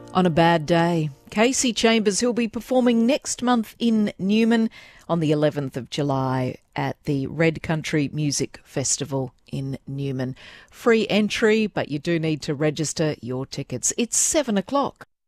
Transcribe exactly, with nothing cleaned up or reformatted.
On a Bad Day, Casey Chambers, who'll be performing next month in Newman on the eleventh of July at the Red Country Music Festival in Newman. Free entry, but you do need to register your tickets. It's seven o'clock.